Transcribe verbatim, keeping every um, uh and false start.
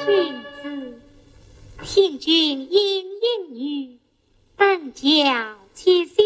君子，听君饮饮语，本教其心。